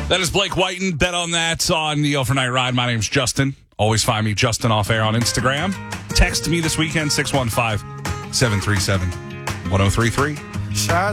That is Blake Whiten. Bet on that on the Overnight Ride. My name's Justin. Always find me Justin Off Air on Instagram. Text me this weekend, 615-737-1033.